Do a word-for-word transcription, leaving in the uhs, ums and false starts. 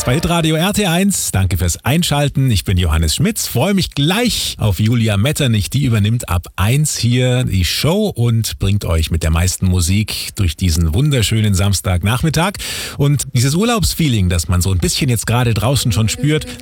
bei Hitradio R T eins. Danke fürs Einschalten. Ich bin Johannes Schmitz. Freue mich gleich auf Julia Metternich. Die übernimmt ab eins hier die Show und bringt euch mit der meisten Musik durch diesen wunderschönen Samstagnachmittag. Und dieses Urlaubsfeeling, das man so ein bisschen jetzt gerade draußen schon spürt,